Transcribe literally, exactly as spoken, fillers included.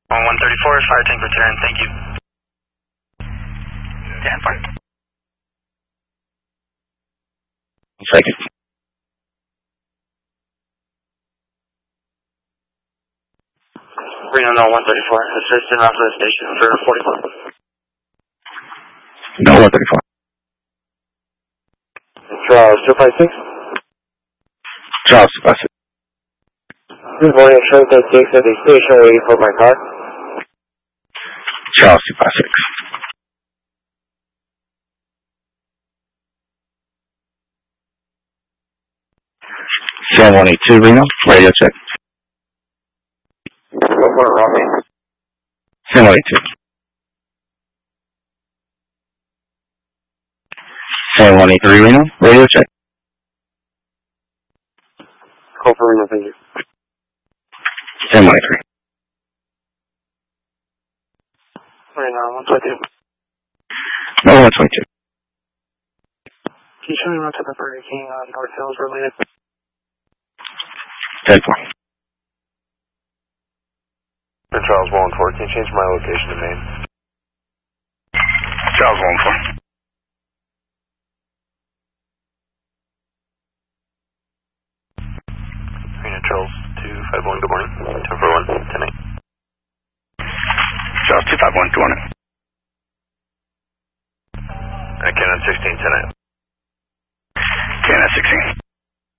On one thirty-four, fire tank return, thank you. Stand by. Second. Reno, no, one thirty-four, assist in off the station for forty-four. No, one thirty-four. Charles, two five six. Charles, two five six. Good morning, Charles, two five six at the station waiting for my car. Charles, two five six. San one eight two, Reno, radio check. One more, Robbie. San one eight two. San one eight three, Reno, radio check. Call for Reno, thank you. San one eight three. Reno, one twenty-two. No, one twenty-two. Can you show me what type of Burger King on North Hills related? ten four. Charles one four, can you change my location to Maine? Charles one four. Reno, Charles two five one, good morning. ten four one, ten eight. Charles two five one, good morning. Uh, Canada sixteen, ten eight. Canada sixteen.